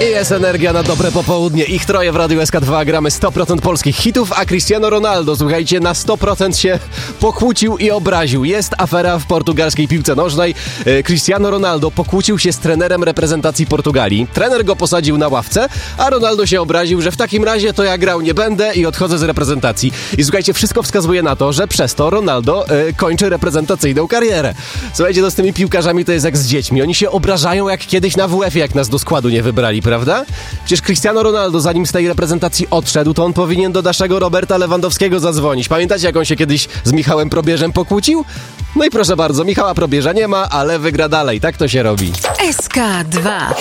I jest energia na dobre popołudnie. Ich troje w Radiu SK2 gramy 100% polskich hitów, a Cristiano Ronaldo, słuchajcie, na 100% się pokłócił i obraził. Jest afera w portugalskiej piłce nożnej. Cristiano Ronaldo pokłócił się z trenerem reprezentacji Portugalii. Trener go posadził na ławce, a Ronaldo się obraził, że w takim razie to ja grał nie będę i odchodzę z reprezentacji. I słuchajcie, wszystko wskazuje na to, że przez to Ronaldo kończy reprezentacyjną karierę. Słuchajcie, to z tymi piłkarzami to jest jak z dziećmi. Oni się obrażają jak kiedyś na WF-ie, jak nas do składu nie wybrali, prawda? Przecież Cristiano Ronaldo, zanim z tej reprezentacji odszedł, to on powinien do naszego Roberta Lewandowskiego zadzwonić. Pamiętacie, jak on się kiedyś z Michałem Probierzem pokłócił? No i proszę bardzo, Michała Probierza nie ma, ale wygra dalej. Tak to się robi. SK2